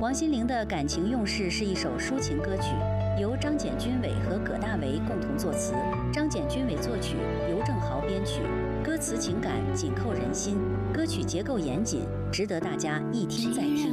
王心凌的《感情用事》是一首抒情歌曲，由张简君伟和葛大为共同作词，张简君伟作曲，尤正豪编曲。歌词情感紧扣人心，歌曲结构严谨，值得大家一听再听。